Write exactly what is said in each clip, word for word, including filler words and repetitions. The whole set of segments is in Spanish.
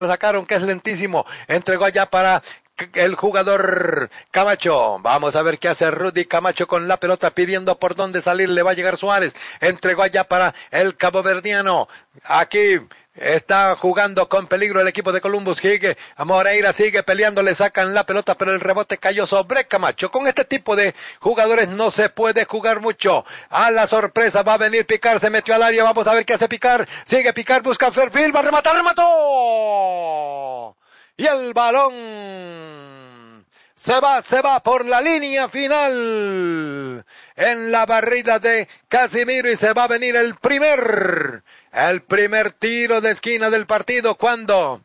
sacaron, que es lentísimo, entregó allá para el jugador Camacho. Vamos a ver qué hace Rudy Camacho con la pelota, pidiendo por dónde salir. Le va a llegar Suárez, entregó allá para el caboverdiano. Aquí está jugando con peligro el equipo de Columbus. Sigue, Moreira sigue peleando, le sacan la pelota, pero el rebote cayó sobre Camacho. Con este tipo de jugadores no se puede jugar mucho. A la sorpresa va a venir Picar, se metió al área, vamos a ver qué hace Picar. Sigue Picar, busca Fairfield, va a rematar, remató. Y el balón se va, se va por la línea final en la barrida de Casimiro, y se va a venir el primer, el primer tiro de esquina del partido, cuando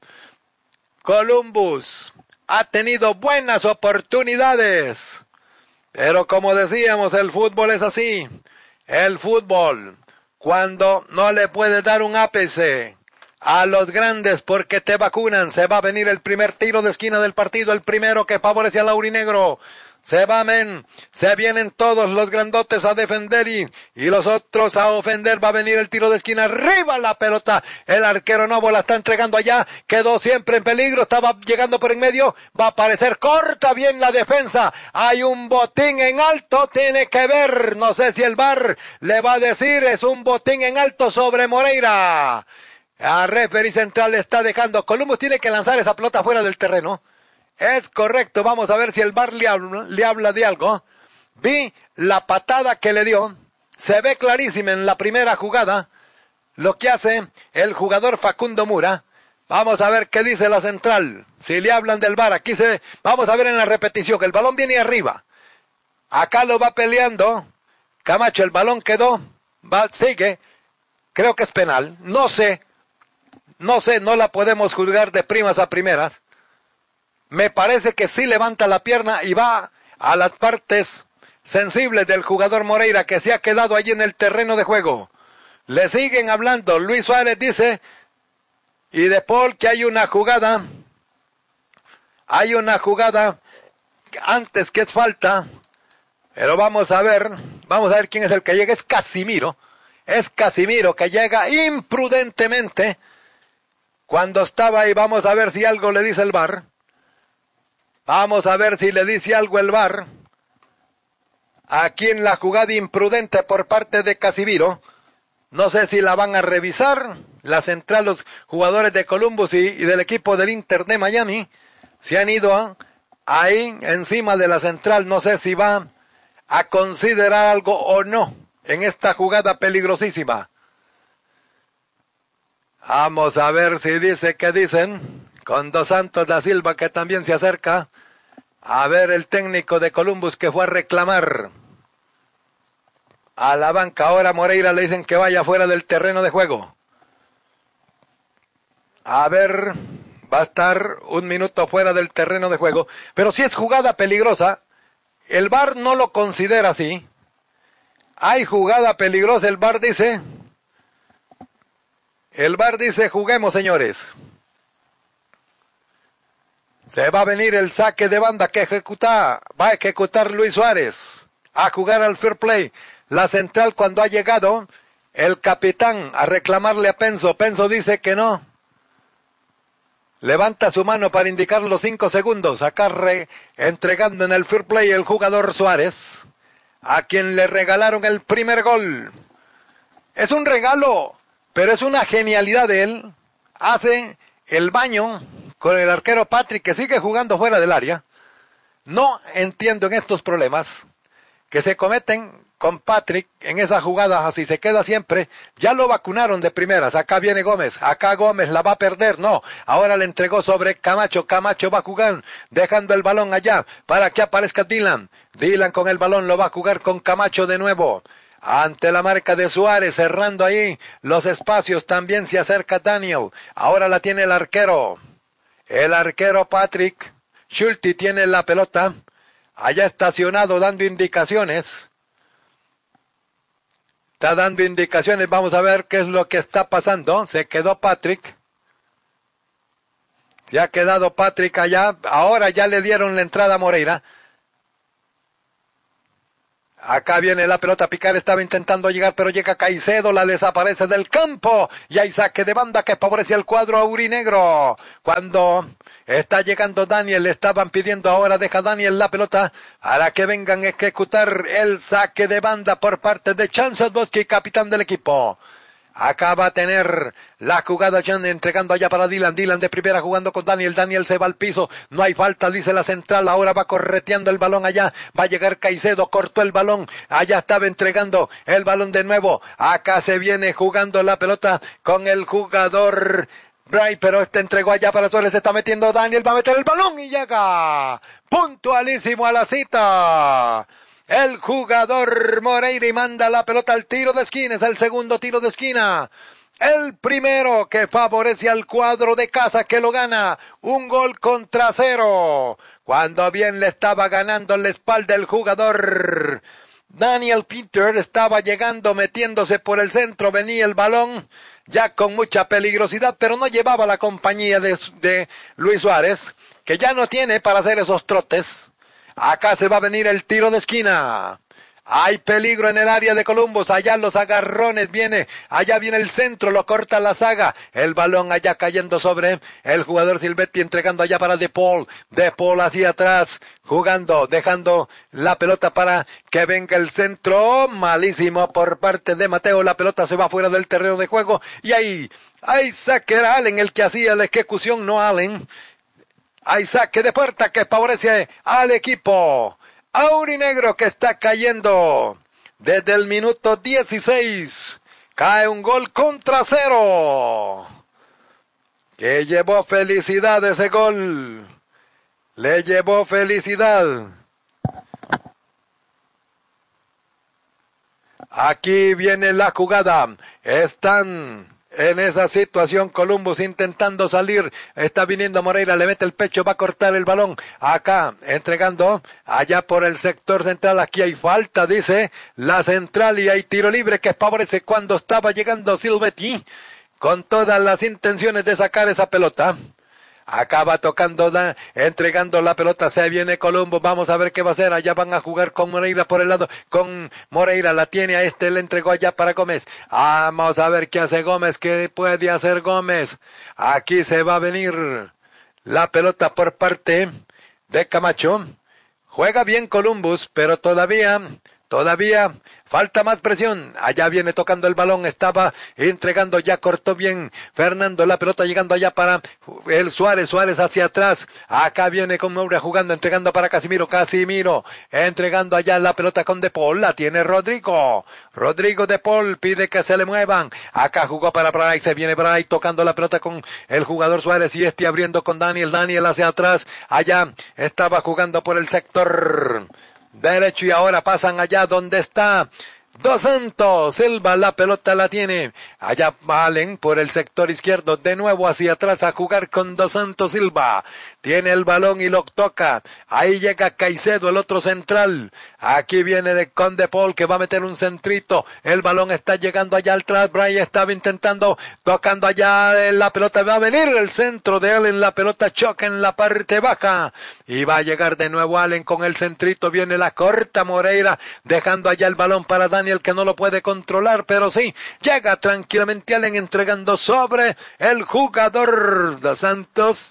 Columbus ha tenido buenas oportunidades. Pero como decíamos, el fútbol es así. El fútbol, cuando no le puedes dar un ápice a los grandes porque te vacunan, se va a venir el primer tiro de esquina del partido, el primero que favorece al aurinegro. Se va, men, se vienen todos los grandotes a defender y, y los otros a ofender. Va a venir el tiro de esquina, arriba la pelota, el arquero Novo la está entregando allá, quedó siempre en peligro, estaba llegando por en medio, va a aparecer, corta bien la defensa, hay un botín en alto, tiene que ver, no sé si el V A R le va a decir, es un botín en alto sobre Moreira. A referee central le está dejando, Columbus tiene que lanzar esa pelota fuera del terreno. Es correcto, vamos a ver si el V A R le habla, le habla de algo. Vi la patada que le dio, se ve clarísima en la primera jugada, lo que hace el jugador Facundo Mura. Vamos a ver qué dice la central, si le hablan del V A R, aquí se ve, vamos a ver en la repetición, que el balón viene arriba. Acá lo va peleando Camacho, el balón quedó, va, sigue, creo que es penal, no sé, no sé, no la podemos juzgar de primas a primeras. Me parece que sí levanta la pierna y va a las partes sensibles del jugador Moreira, que se ha quedado allí en el terreno de juego. Le siguen hablando. Luis Suárez dice, y de Paul, que hay una jugada, hay una jugada antes que es falta, pero vamos a ver, vamos a ver quién es el que llega. Es Casimiro, es Casimiro que llega imprudentemente cuando estaba ahí. Vamos a ver si algo le dice el V A R. Vamos a ver si le dice algo el V A R. Aquí en la jugada imprudente por parte de Casimiro. No sé si la van a revisar. La central, los jugadores de Columbus y, y del equipo del Inter de Miami se han ido a, ahí encima de la central. No sé si va a considerar algo o no en esta jugada peligrosísima. Vamos a ver si dice qué dicen. Con Dos Santos da Silva, que también se acerca. A ver el técnico de Columbus, que fue a reclamar a la banca. Ahora Moreira le dicen que vaya fuera del terreno de juego. A ver, va a estar un minuto fuera del terreno de juego. Pero si es jugada peligrosa, el V A R no lo considera así. Hay jugada peligrosa, el V A R dice. El V A R dice, juguemos, señores. Se va a venir el saque de banda que ejecuta, va a ejecutar Luis Suárez, a jugar al fair play. La central, cuando ha llegado el capitán a reclamarle a Penso, Penso dice que no. Levanta su mano para indicar los cinco segundos, acá re, entregando en el fair play el jugador Suárez, a quien le regalaron el primer gol. Es un regalo, pero es una genialidad de él. Hace el baño con el arquero Patrick, que sigue jugando fuera del área. No entiendo en estos problemas que se cometen con Patrick en esa jugada, así se queda siempre. Ya lo vacunaron de primeras. Acá viene Gómez, acá Gómez la va a perder. No, ahora le entregó sobre Camacho. Camacho va a jugar, dejando el balón allá para que aparezca Dylan. Dylan con el balón lo va a jugar con Camacho de nuevo. Ante la marca de Suárez, cerrando ahí los espacios, también se acerca Daniel. Ahora la tiene el arquero. El arquero Patrick Schulte tiene la pelota. Allá estacionado dando indicaciones. Está dando indicaciones. Vamos a ver qué es lo que está pasando. Se quedó Patrick. Se ha quedado Patrick allá. Ahora ya le dieron la entrada a Moreira. Acá viene la pelota a picar, estaba intentando llegar, pero llega Caicedo, la desaparece del campo, y hay saque de banda que favorece al cuadro aurinegro. Cuando está llegando Daniel, le estaban pidiendo ahora, deja Daniel la pelota, para que vengan a ejecutar el saque de banda por parte de Chancellorski, capitán del equipo. Acá va a tener la jugada Jan entregando allá para Dylan. Dylan de primera jugando con Daniel. Daniel se va al piso. No hay falta, dice la central. Ahora va correteando el balón allá. Va a llegar Caicedo. Cortó el balón. Allá estaba entregando el balón de nuevo. Acá se viene jugando la pelota con el jugador Bray, pero este entregó allá para Suárez. Se está metiendo Daniel. Va a meter el balón y llega puntualísimo a la cita. El jugador Moreira y manda la pelota al tiro de esquina. Es el segundo tiro de esquina. El primero que favorece al cuadro de casa que lo gana. Un gol contra cero. Cuando bien le estaba ganando en la espalda el jugador Daniel Peter, estaba llegando, metiéndose por el centro. Venía el balón ya con mucha peligrosidad, pero no llevaba la compañía de, de Luis Suárez, que ya no tiene para hacer esos trotes. Acá se va a venir el tiro de esquina. Hay peligro en el área de Columbus. Allá los agarrones viene. Allá viene el centro. Lo corta la saga. El balón allá cayendo sobre el jugador Silvetti. Entregando allá para De Paul. De Paul hacia atrás. Jugando. Dejando la pelota para que venga el centro. Malísimo por parte de Mateo. La pelota se va fuera del terreno de juego. Y ahí. Ahí saque era Allen el que hacía la ejecución. No Allen. Hay saque de puerta que favorece al equipo aurinegro que está cayendo desde el minuto dieciséis. Cae un gol contra cero. Que llevó felicidad ese gol. Le llevó felicidad. Aquí viene la jugada. Están en esa situación Columbus intentando salir. Está viniendo Moreira, le mete el pecho, va a cortar el balón. Acá, entregando, allá por el sector central. Aquí hay falta, dice la central, y hay tiro libre que favorece cuando estaba llegando Silvetti con todas las intenciones de sacar esa pelota. Acaba tocando, da, entregando la pelota, se viene Colombo, vamos a ver qué va a hacer. Allá van a jugar con Moreira por el lado, con Moreira, la tiene a este, le entregó allá para Gómez. Vamos a ver qué hace Gómez, qué puede hacer Gómez. Aquí se va a venir la pelota por parte de Camacho. Juega bien Columbus, pero todavía, todavía falta más presión. Allá viene tocando el balón, estaba entregando, ya cortó bien Fernando, la pelota llegando allá para el Suárez, Suárez hacia atrás. Acá viene con Moura jugando, entregando para Casimiro, Casimiro entregando allá la pelota con De Paul, la tiene Rodrigo. Rodrigo De Paul pide que se le muevan. Acá jugó para Bray, se viene Bray tocando la pelota con el jugador Suárez y este abriendo con Daniel, Daniel hacia atrás. Allá estaba jugando por el sector derecho y ahora pasan allá donde está Dos Santos. Silva, la pelota la tiene. Allá Allen por el sector izquierdo. De nuevo hacia atrás a jugar con Dos Santos. Silva tiene el balón y lo toca. Ahí llega Caicedo, el otro central. Aquí viene de con De Paul que va a meter un centrito. El balón está llegando allá atrás. Bray estaba intentando, tocando allá. La pelota va a venir el centro de Allen. La pelota choca en la parte baja. Y va a llegar de nuevo Allen con el centrito. Viene la corta Moreira, dejando allá el balón para Daniel, que no lo puede controlar, pero sí, llega tranquilamente Allen entregando sobre el jugador Dos Santos.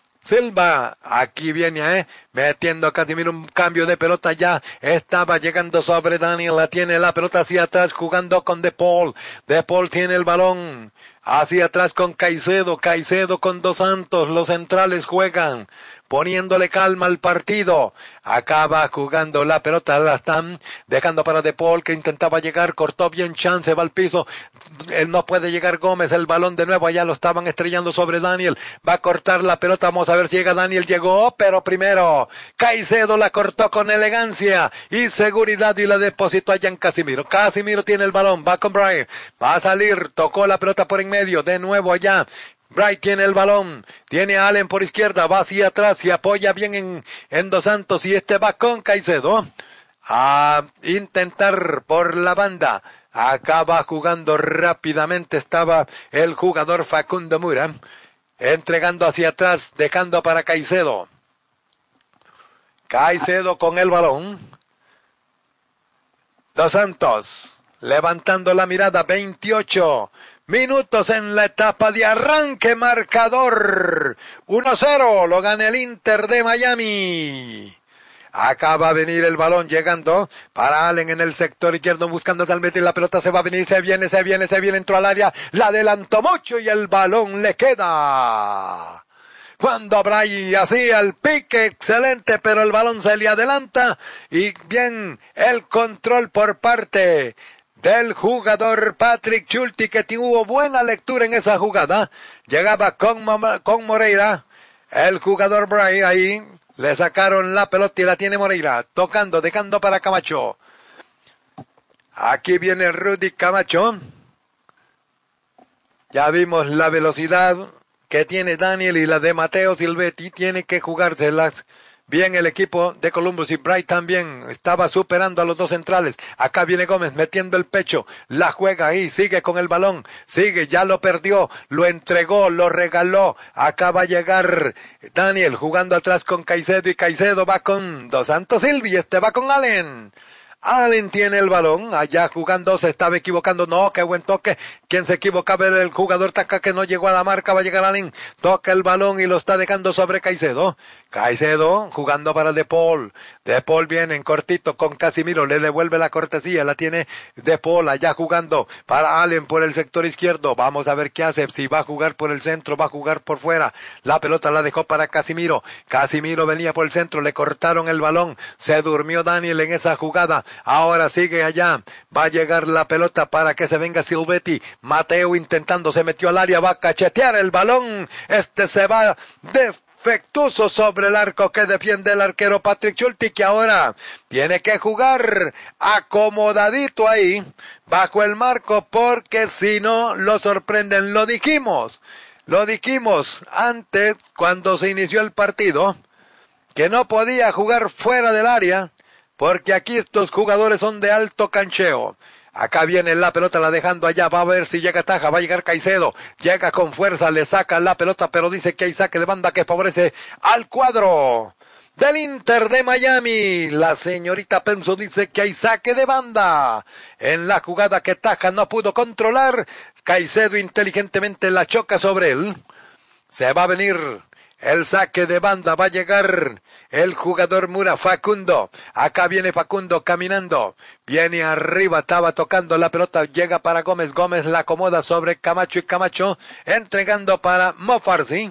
Silva, aquí viene, eh, metiendo a Casimiro un cambio de pelota ya, estaba llegando sobre Daniel, la tiene la pelota hacia atrás jugando con De Paul, De Paul tiene el balón, hacia atrás con Caicedo, Caicedo con Dos Santos, los centrales juegan, poniéndole calma al partido. Acaba jugando la pelota, la están dejando para De Paul que intentaba llegar, cortó bien chance, va al piso, él no puede llegar Gómez, el balón de nuevo, allá lo estaban estrellando sobre Daniel, va a cortar la pelota, vamos a ver si llega Daniel, llegó, pero primero Caicedo la cortó con elegancia y seguridad y la depositó allá en Casimiro. Casimiro tiene el balón, va con Brian, va a salir, tocó la pelota por en medio, de nuevo allá. Bright tiene el balón, tiene a Allen por izquierda, va hacia atrás y apoya bien en, en Dos Santos y este va con Caicedo a intentar por la banda. Acaba jugando rápidamente, estaba el jugador Facundo Mura, entregando hacia atrás, dejando para Caicedo. Caicedo con el balón. Dos Santos, levantando la mirada, veintiocho minutos en la etapa de arranque, marcador uno cero, lo gana el Inter de Miami. Acá va a venir el balón llegando para Allen en el sector izquierdo buscando tal vez la pelota se va a venir, se viene, se viene, se viene, entró al área, la adelantó mucho y el balón le queda. Cuando Bray hacía el pique, excelente, pero el balón se le adelanta y bien el control por parte del jugador Patrick Schulte, que tuvo buena lectura en esa jugada. Llegaba con, con Moreira, el jugador Bray ahí, le sacaron la pelota y la tiene Moreira, tocando, dejando para Camacho. Aquí viene Rudy Camacho. Ya vimos la velocidad que tiene Daniel y la de Matteo Silvetti, tiene que jugárselas bien el equipo de Columbus, y Bright también estaba superando a los dos centrales. Acá viene Gómez metiendo el pecho, la juega ahí, sigue con el balón, sigue, ya lo perdió, lo entregó, lo regaló. Acá va a llegar Daniel jugando atrás con Caicedo y Caicedo va con Dos Santos Silvi, este va con Allen. Allen tiene el balón, allá jugando, se estaba equivocando, no, qué buen toque, quien se equivocaba era el jugador Taca que no llegó a la marca, va a llegar Allen, toca el balón y lo está dejando sobre Caicedo, Caicedo jugando para De Paul, De Paul viene en cortito con Casimiro, le devuelve la cortesía, la tiene De Paul allá jugando para Allen por el sector izquierdo, vamos a ver qué hace, si va a jugar por el centro, va a jugar por fuera, la pelota la dejó para Casimiro, Casimiro venía por el centro, le cortaron el balón, se durmió Daniel en esa jugada. Ahora sigue allá, va a llegar la pelota para que se venga Silvetti, Mateo intentando, se metió al área, va a cachetear el balón, este se va defectuoso sobre el arco que defiende el arquero Patrick Schulte, que ahora tiene que jugar acomodadito ahí, bajo el marco, porque si no lo sorprenden, lo dijimos, lo dijimos antes cuando se inició el partido, que no podía jugar fuera del área, porque aquí estos jugadores son de alto cancheo. Acá viene la pelota, la dejando allá, va a ver si llega Taja, va a llegar Caicedo, llega con fuerza, le saca la pelota, pero dice que hay saque de banda que favorece al cuadro del Inter de Miami. La señorita Penso dice que hay saque de banda en la jugada que Taja no pudo controlar. Caicedo inteligentemente la choca sobre él. Se va a venir el saque de banda, va a llegar el jugador Mura, Facundo, acá viene Facundo caminando, viene arriba, estaba tocando la pelota, llega para Gómez, Gómez la acomoda sobre Camacho y Camacho, entregando para Mofarsi,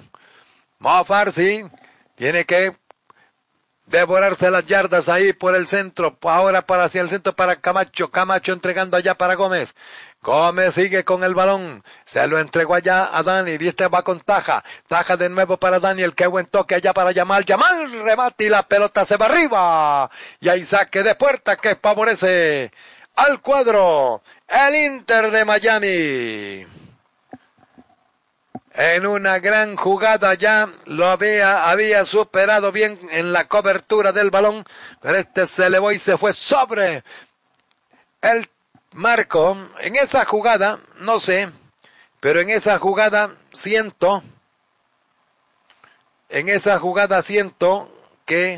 Mofarsi, tiene que devorarse las yardas ahí por el centro, ahora para hacia el centro para Camacho, Camacho entregando allá para Gómez, Gómez sigue con el balón, se lo entregó allá a Daniel y este va con Taja, Taja de nuevo para Daniel, qué buen toque allá para Yamal, Yamal remate y la pelota se va arriba, y hay saque de puerta que favorece al cuadro, el Inter de Miami. En una gran jugada ya lo había, había superado bien en la cobertura del balón, pero este se elevó y se fue sobre el marco. En esa jugada, no sé, pero en esa jugada siento, en esa jugada siento que,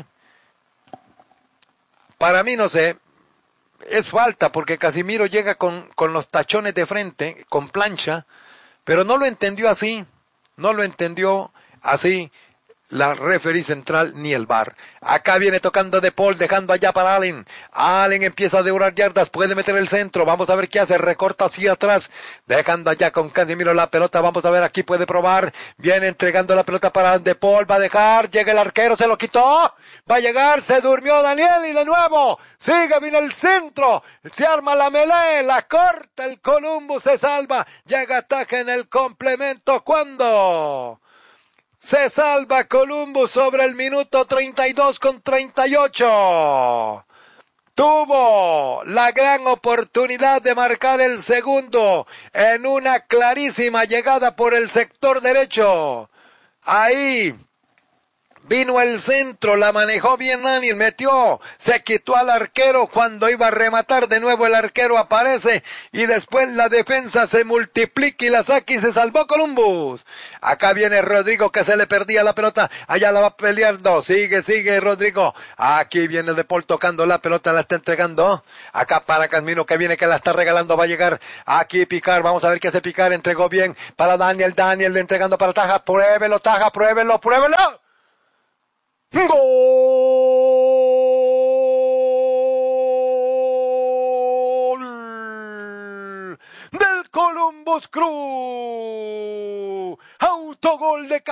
para mí no sé, es falta porque Casimiro llega con, con los tachones de frente, con plancha, pero no lo entendió así, no lo entendió así la referee central ni el V A R. Acá viene tocando De Paul, dejando allá para Allen. Allen empieza a devorar yardas, puede meter el centro, vamos a ver qué hace, recorta hacia atrás, dejando allá con Casimiro la pelota, vamos a ver, aquí puede probar, viene entregando la pelota para De Paul, va a dejar, llega el arquero, se lo quitó, va a llegar, se durmió Daniel y de nuevo, sigue, viene el centro, se arma la melee, la corta el Columbus, se salva, llega ataque en el complemento, ¿cuándo? Se salva Columbus sobre el minuto treinta y dos con treinta y ocho. Tuvo la gran oportunidad de marcar el segundo en una clarísima llegada por el sector derecho. Ahí Vino el centro, la manejó bien Daniel, metió, se quitó al arquero cuando iba a rematar, de nuevo el arquero aparece y después la defensa se multiplica y la saca y se salvó Columbus. Acá viene Rodrigo que se le perdía la pelota, allá la va peleando, sigue, sigue Rodrigo. Aquí viene De Paul tocando la pelota, la está entregando. Acá para Casimiro que viene que la está regalando, va a llegar aquí Picar, vamos a ver qué hace Picar, entregó bien para Daniel, Daniel entregando para Taja, pruébelo Taja, pruébelo, pruébelo. ¡Gol del Columbus Crew! ¡Autogol de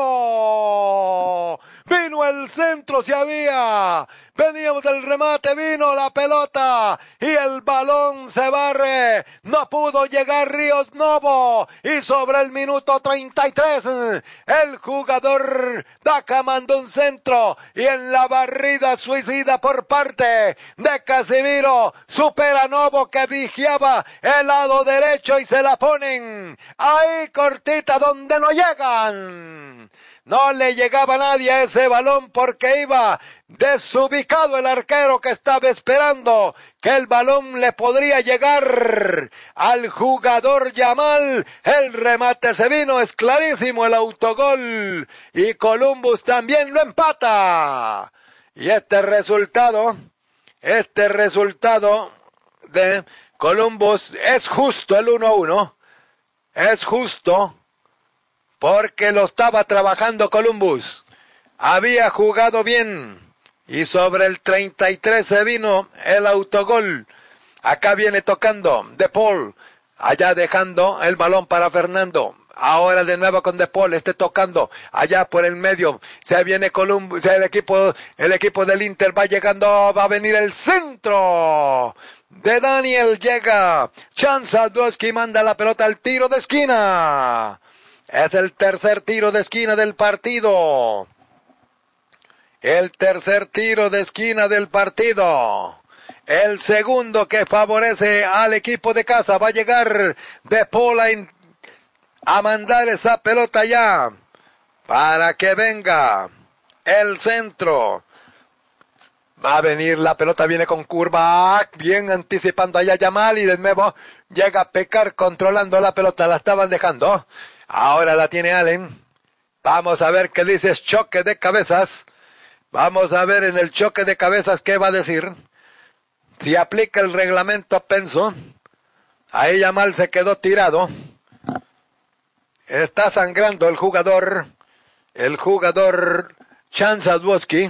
Casimiro! Vino el centro, si había. Veníamos del remate, vino la pelota y el balón se barre. No pudo llegar Ríos Novo y sobre el minuto treinta y tres el jugador Daca mandó un centro y en la barrida suicida por parte de Casimiro supera Novo que vigiaba el lado derecho y se la ponen ahí cortita donde no llegan. No le llegaba a nadie a ese balón porque iba desubicado el arquero que estaba esperando que el balón le podría llegar al jugador Yamal. El remate se vino, es clarísimo el autogol y Columbus también lo empata. Y este resultado, este resultado de Columbus es justo el uno a uno, es justo. Porque lo estaba trabajando Columbus. Había jugado bien. Y sobre el treinta y tres se vino el autogol. Acá viene tocando De Paul. Allá dejando el balón para Fernando. Ahora de nuevo con De Paul, este tocando allá por el medio. Se viene Columbus, el equipo, el equipo del Inter va llegando, va a venir el centro de Daniel, llega. Chansadowski manda la pelota al tiro de esquina. Es el tercer tiro de esquina del partido. El tercer tiro de esquina del partido. El segundo que favorece al equipo de casa. Va a llegar De Paul a, a mandar esa pelota ya. Para que venga el centro. Va a venir la pelota, viene con curva. Bien anticipando allá Yamal y de nuevo llega a Pecar controlando la pelota. La estaban dejando. Ahora la tiene Allen. Vamos a ver qué dice choque de cabezas. Vamos a ver en el choque de cabezas qué va a decir. Si aplica el reglamento Penso. Ahí Yamal se quedó tirado. Está sangrando el jugador. El jugador Chansadowski.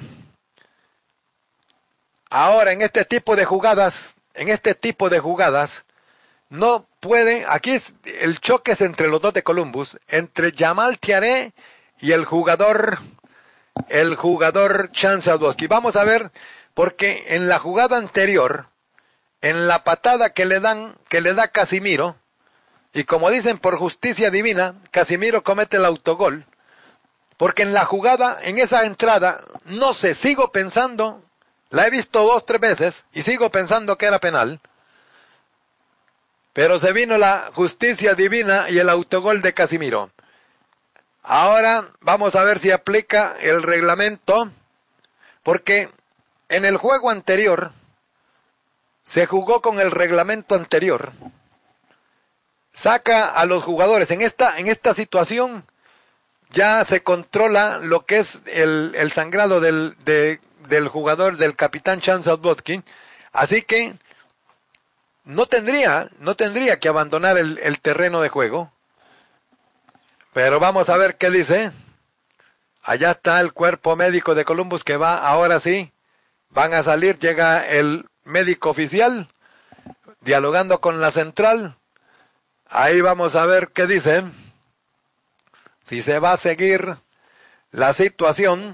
Ahora en este tipo de jugadas. En este tipo de jugadas. No pueden, aquí es, el choque es entre los dos de Columbus, entre Jamal Thiaré y el jugador, el jugador Chansadowski. Vamos a ver, porque en la jugada anterior, en la patada que le dan, que le da Casimiro, y como dicen por justicia divina, Casimiro comete el autogol, porque en la jugada, en esa entrada, no sé, sigo pensando, la he visto dos, tres veces, y sigo pensando que era penal. Pero se vino la justicia divina y el autogol de Casimiro. Ahora vamos a ver si aplica el reglamento. Porque en el juego anterior se jugó con el reglamento anterior. Saca a los jugadores. En esta, en esta situación ya se controla lo que es el, el sangrado del, de, del jugador, del capitán Chansadowski. Así que No tendría, no tendría que abandonar el, el terreno de juego. Pero vamos a ver qué dice. Allá está el cuerpo médico de Columbus que va, ahora sí, van a salir, llega el médico oficial, dialogando con la central. Ahí vamos a ver qué dice. Si se va a seguir la situación.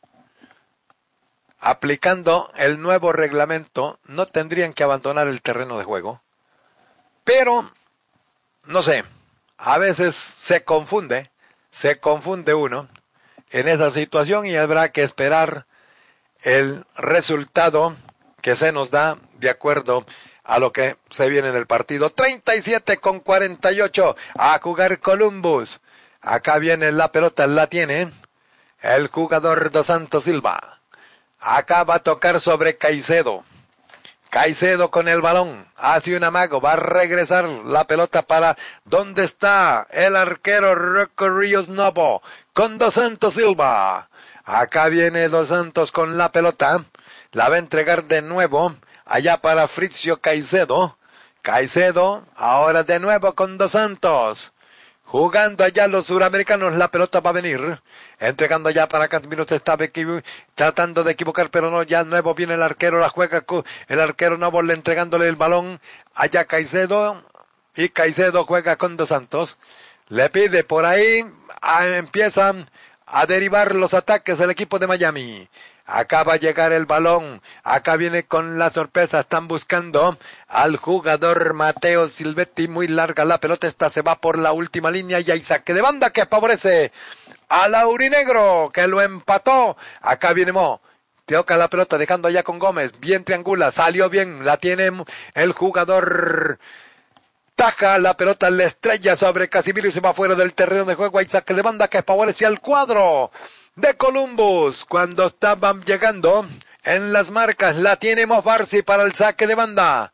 Aplicando el nuevo reglamento, no tendrían que abandonar el terreno de juego. Pero, no sé, a veces se confunde, se confunde uno en esa situación y habrá que esperar el resultado que se nos da de acuerdo a lo que se viene en el partido. treinta y siete con cuarenta y ocho a jugar Columbus. Acá viene la pelota, la tiene el jugador Dos Santos Silva. Acá va a tocar sobre Caicedo. Caicedo con el balón, hace un amago, va a regresar la pelota para donde está el arquero Rocco Ríos Novo, con Dos Santos Silva. Acá viene Dos Santos con la pelota, la va a entregar de nuevo, allá para Fritzio Caicedo. Caicedo, ahora de nuevo con Dos Santos. Jugando allá los suramericanos, la pelota va a venir, entregando ya para Casimiro, se está tratando de equivocar, pero no, ya nuevo viene el arquero, la juega, el arquero Novo le entregándole el balón, allá Caicedo, y Caicedo juega con Dos Santos, le pide por ahí, a, empiezan a derivar los ataques del equipo de Miami. Acá va a llegar el balón, acá viene con la sorpresa, están buscando al jugador Mateo Silvetti, muy larga la pelota, esta se va por la última línea y hay saque de banda que favorece al aurinegro, que lo empató. Acá viene Mo, toca la pelota dejando allá con Gómez, bien triangula, salió bien, la tiene el jugador Taja, la pelota le estrella sobre Casimiro y se va fuera del terreno de juego, hay saque de banda que favorece al cuadro de Columbus. Cuando estaban llegando en las marcas, la tiene Mo Farsi para el saque de banda.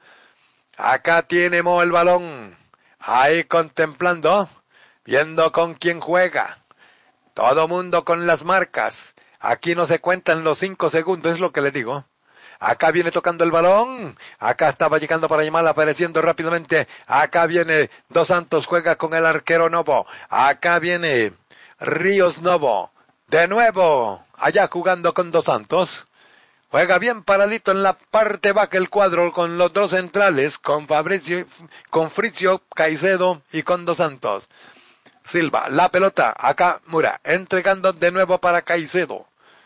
Acá tiene Mo el balón, ahí contemplando, viendo con quién juega. Todo mundo con las marcas. Aquí no se cuentan los cinco segundos, es lo que les digo. Acá viene tocando el balón, acá estaba llegando para llamar, apareciendo rápidamente. Acá viene Dos Santos, juega con el arquero Novo. Acá viene Ríos Novo. De nuevo, allá jugando con Dos Santos. Juega bien paradito en la parte baja el cuadro con los dos centrales, con Fabricio, con Fritzio Caicedo y con Dos Santos. Silva, la pelota, acá Mura, entregando de nuevo para Caicedo.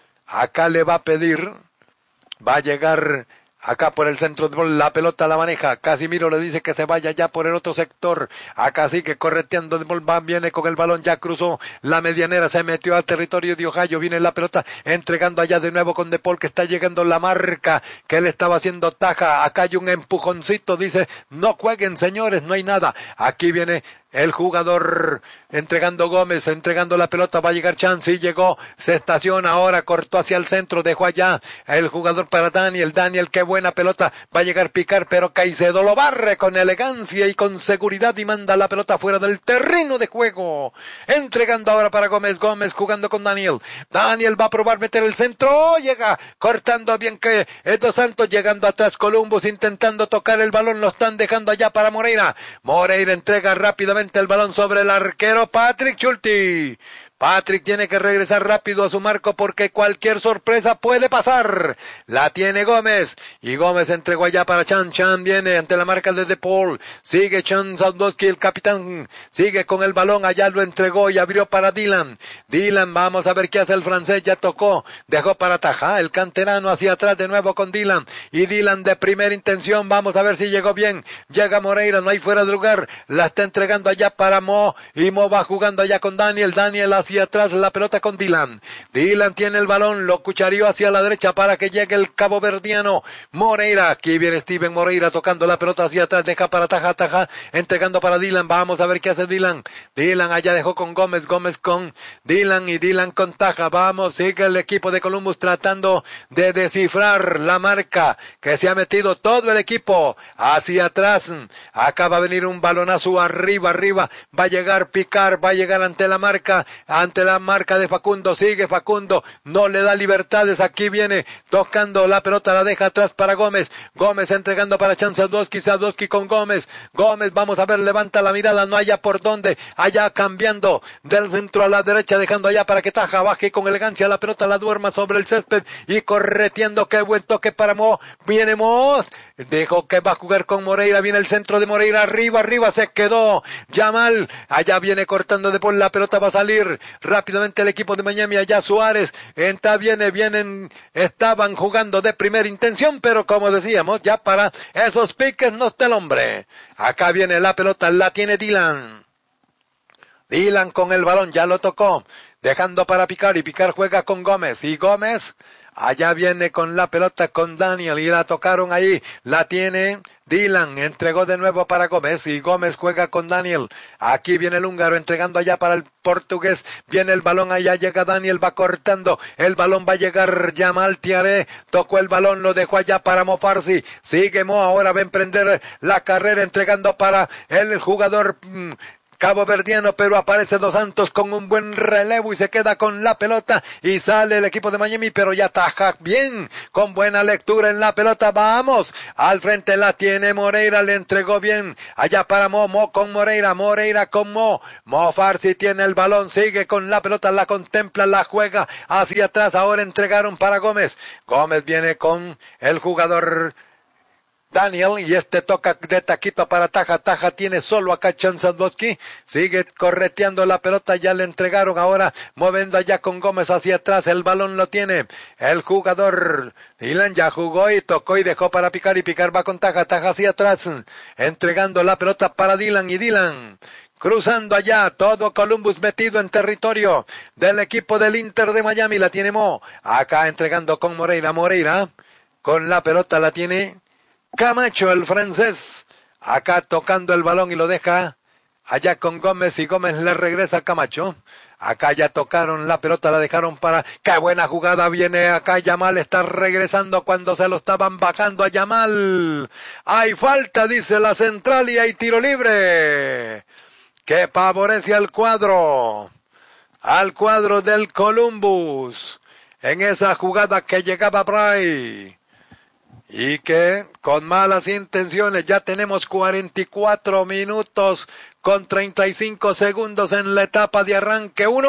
Acá le va a pedir, va a llegar acá por el centro de la pelota la maneja, Casimiro le dice que se vaya ya por el otro sector, acá sigue correteando, viene con el balón, ya cruzó la medianera, se metió al territorio de Ohio, viene la pelota, entregando allá de nuevo con De Paul, que está llegando la marca, que él estaba haciendo Taja, acá hay un empujoncito, dice, no jueguen señores, no hay nada, aquí viene el jugador entregando Gómez, entregando la pelota, va a llegar Chance y llegó, se estaciona ahora, cortó hacia el centro, dejó allá el jugador para Daniel, Daniel, qué buena pelota, va a llegar Picar, pero Caicedo lo barre con elegancia y con seguridad y manda la pelota fuera del terreno de juego, entregando ahora para Gómez, Gómez jugando con Daniel, Daniel va a probar meter el centro, llega, cortando bien que es Dos Santos, llegando atrás Columbus, intentando tocar el balón, lo están dejando allá para Moreira, Moreira entrega rápidamente el balón sobre el arquero Patrick Schulte. Patrick tiene que regresar rápido a su marco porque cualquier sorpresa puede pasar. La tiene Gómez. Y Gómez entregó allá para Chan. Chan viene ante la marca de De Paul. Sigue Chan Sadowski, el capitán. Sigue con el balón. Allá lo entregó y abrió para Dylan. Dylan, vamos a ver qué hace el francés. Ya tocó. Dejó para Taja. El canterano hacia atrás de nuevo con Dylan. Y Dylan de primera intención. Vamos a ver si llegó bien. Llega Moreira. No hay fuera de lugar. La está entregando allá para Mo. Y Mo va jugando allá con Daniel. Daniel hacia atrás la pelota con Dylan. Dylan tiene el balón, lo cucharió hacia la derecha para que llegue el caboverdiano Moreira. Aquí viene Steven Moreira tocando la pelota hacia atrás, deja para Taja, Taja, entregando para Dylan. Vamos a ver qué hace Dylan. Dylan allá dejó con Gómez, Gómez con Dylan y Dylan con Taja. Vamos, sigue el equipo de Columbus tratando de descifrar la marca que se ha metido todo el equipo hacia atrás. Acá va a venir un balonazo arriba, arriba. Va a llegar Picar, va a llegar ante la marca, ante la marca de Facundo, sigue Facundo, no le da libertades, aquí viene tocando la pelota, la deja atrás para Gómez, Gómez entregando para Chan Sadowski, Sadowski con Gómez, Gómez, vamos a ver, levanta la mirada, no haya por dónde, allá cambiando del centro a la derecha, dejando allá para que Taja baje con elegancia la pelota, la duerma sobre el césped y correteando, qué buen toque para Mo, viene Mo, dijo que va a jugar con Moreira, viene el centro de Moreira, arriba, arriba, se quedó Yamal, allá viene cortando de por la pelota, va a salir rápidamente el equipo de Miami, allá Suárez, entra, viene, vienen, estaban jugando de primera intención, pero como decíamos, ya para esos piques no está el hombre. Acá viene la pelota, la tiene Dylan. Dylan con el balón, ya lo tocó, dejando para Picar, y Picar juega con Gómez, y Gómez, Allá viene con la pelota con Daniel y la tocaron ahí. La tiene Dylan, entregó de nuevo para Gómez y Gómez juega con Daniel. Aquí viene el húngaro entregando allá para el portugués. Viene el balón, allá llega Daniel, va cortando. El balón va a llegar Yamal Thiaré. Tocó el balón, lo dejó allá para Mo Farsi. Sigue Mo, ahora va a emprender la carrera entregando para el jugador mmm, caboverdiano, pero aparece Dos Santos con un buen relevo y se queda con la pelota y sale el equipo de Miami, pero ya ataja bien, con buena lectura en la pelota. Vamos, al frente la tiene Moreira, le entregó bien, allá para Mo, Mo con Moreira, Moreira con Mo, Mo Farsi tiene el balón, sigue con la pelota, la contempla, la juega hacia atrás, ahora entregaron para Gómez, Gómez viene con el jugador Daniel, y este toca de taquito para Taja, Taja tiene solo acá Chanzadowski, sigue correteando la pelota, ya le entregaron, ahora moviendo allá con Gómez hacia atrás, el balón lo tiene el jugador Dylan, ya jugó y tocó y dejó para Picar, y Picar va con Taja, Taja hacia atrás, entregando la pelota para Dylan, y Dylan cruzando allá, todo Columbus metido en territorio del equipo del Inter de Miami, la tiene Mo, acá entregando con Moreira, Moreira, con la pelota la tiene Camacho, el francés, acá tocando el balón y lo deja allá con Gómez y Gómez le regresa a Camacho. Acá ya tocaron la pelota, la dejaron para... ¡Qué buena jugada viene acá! Yamal está regresando cuando se lo estaban bajando a Yamal. Hay falta, dice la central, y hay tiro libre que favorece al cuadro, al cuadro del Columbus. En esa jugada que llegaba Bray. Y que con malas intenciones ya tenemos cuarenta y cuatro minutos con treinta y cinco segundos en la etapa de arranque. uno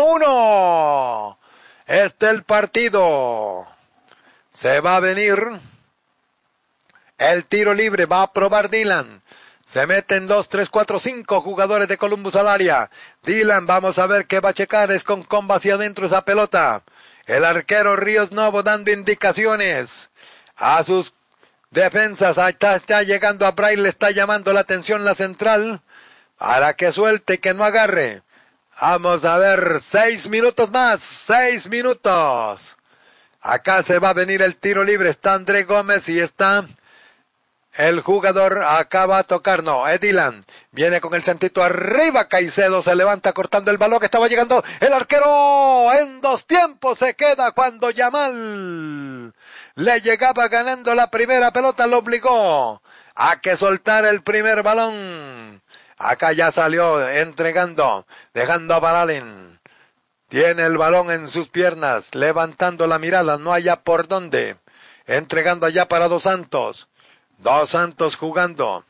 uno. Este el partido. Se va a venir el tiro libre. Va a probar Dylan. Se meten dos, tres, cuatro, cinco jugadores de Columbus al área. Dylan, vamos a ver qué va a checar. Es con comba hacia adentro esa pelota. El arquero Ríos Novo dando indicaciones a sus defensas. Ahí está, está llegando a Bray, le está llamando la atención la central para que suelte, que no agarre. Vamos a ver, seis minutos más, seis minutos. Acá se va a venir el tiro libre, está André Gómez y está el jugador, acá va a tocar, no, es Dylan, viene con el centito arriba, Caicedo se levanta cortando el balón que estaba llegando, el arquero en dos tiempos se queda cuando Yamal le llegaba ganando la primera pelota, lo obligó a que soltara el primer balón. Acá ya salió entregando, dejando a Baralen. Tiene el balón en sus piernas, levantando la mirada, no haya por dónde. Entregando allá para Dos Santos. Dos Santos jugando.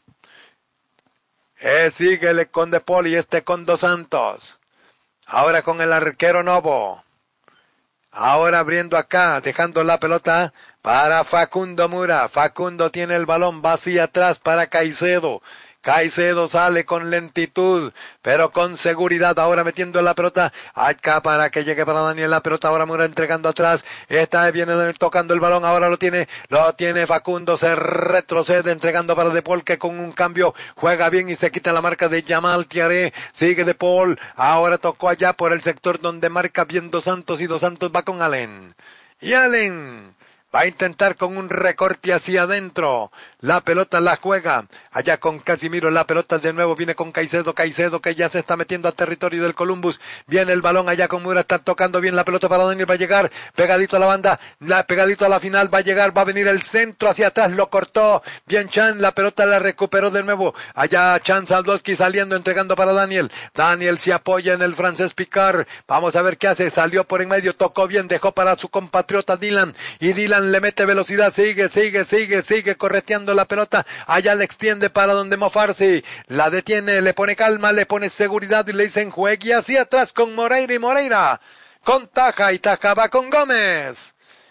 Eh, síguele con De Paul y este con Dos Santos. Ahora con el arquero Novo. Ahora abriendo acá, dejando la pelota para Facundo Mura. Facundo tiene el balón, va hacia atrás para Caicedo. Caicedo sale con lentitud, pero con seguridad, ahora metiendo la pelota acá para que llegue para Daniel, la pelota ahora Mura entregando atrás, esta viene tocando el balón, ahora lo tiene, lo tiene Facundo, se retrocede entregando para De Paul, que con un cambio juega bien y se quita la marca de Yamal Thiaré, sigue De Paul, ahora tocó allá por el sector donde marca bien Dos Santos y Dos Santos va con Allen, y Allen va a intentar con un recorte hacia adentro. La pelota la juega. Allá con Casimiro. La pelota de nuevo viene con Caicedo. Caicedo que ya se está metiendo a territorio del Columbus. Viene el balón allá con Mura. Está tocando bien la pelota para Daniel. Va a llegar pegadito a la banda. La, pegadito a la final. Va a llegar. Va a venir el centro hacia atrás. Lo cortó. Bien Chan. La pelota la recuperó de nuevo. Allá Chan Saldowski saliendo. Entregando para Daniel. Daniel se apoya en el francés Picard. Vamos a ver qué hace. Salió por en medio. Tocó bien. Dejó para su compatriota Dylan. Y Dylan le mete velocidad, sigue, sigue, sigue, sigue correteando la pelota, allá le extiende para donde Mo Farsi, la detiene, le pone calma, le pone seguridad y le dicen juegue hacia atrás con Moreira y Moreira, con Taja y Taja va con Gómez.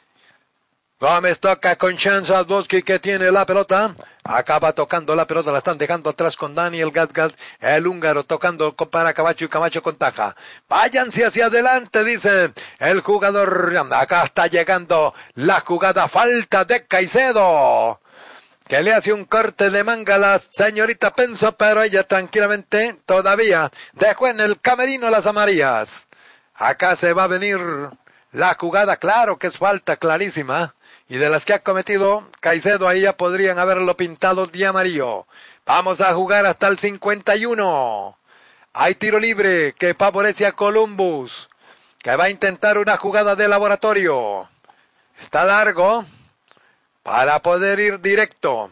Gómez toca con Chanzadowski que tiene la pelota. Acaba tocando la pelota, la están dejando atrás con Daniel Gadgad, el húngaro tocando para Camacho y Camacho con Taja. Váyanse hacia adelante, dice el jugador. Acá está llegando la jugada, falta de Caicedo, que le hace un corte de manga a la señorita Penso, pero ella tranquilamente todavía dejó en el camerino las amarillas. Acá se va a venir la jugada, claro que es falta clarísima, y de las que ha cometido Caicedo, ahí ya podrían haberlo pintado de amarillo. Vamos a jugar hasta el cincuenta y uno. Hay tiro libre que favorece a Columbus, que va a intentar una jugada de laboratorio. Está largo para poder ir directo.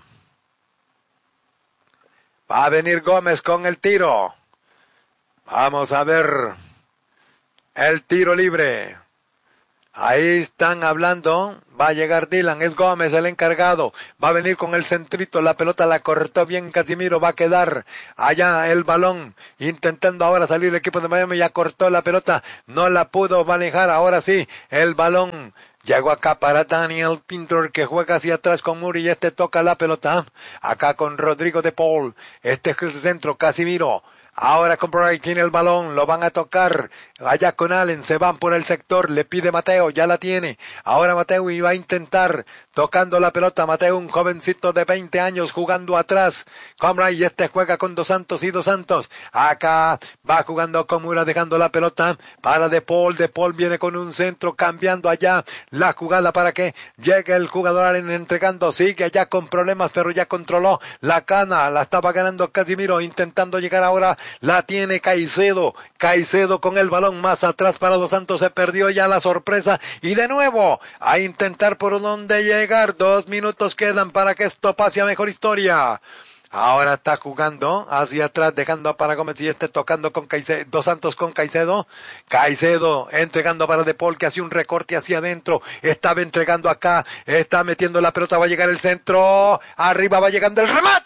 Va a venir Gómez con el tiro. Vamos a ver el tiro libre. Ahí están hablando. Va a llegar Dylan. Es Gómez el encargado. Va a venir con el centrito. La pelota la cortó bien Casimiro. Va a quedar allá el balón. Intentando ahora salir el equipo de Miami. Ya cortó la pelota. No la pudo manejar. Ahora sí. El balón llegó acá para Daniel Pintor, que juega hacia atrás con Muri, y este toca la pelota. Acá con Rodrigo de Paul. Este es el centro. Casimiro. Ahora con Bright tiene el balón, lo van a tocar, allá con Allen, se van por el sector, le pide Mateo, ya la tiene, ahora Mateo iba a intentar, tocando la pelota, Mateo, un jovencito de veinte años jugando atrás, con Bright, y este juega con Dos Santos y Dos Santos, acá va jugando con Mura, dejando la pelota para De Paul, De Paul viene con un centro, cambiando allá la jugada para que llegue el jugador Allen entregando, sigue allá con problemas, pero ya controló la cana, la estaba ganando Casimiro, intentando llegar ahora. La tiene Caicedo, Caicedo con el balón más atrás para Dos Santos, se perdió ya la sorpresa, y de nuevo, a intentar por donde llegar, dos minutos quedan para que esto pase a mejor historia. Ahora está jugando hacia atrás, dejando para Gómez y este tocando con Caicedo, Dos Santos con Caicedo, Caicedo entregando para De Paul que hace un recorte hacia adentro, estaba entregando acá, está metiendo la pelota, va a llegar el centro, arriba va llegando el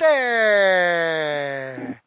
remate.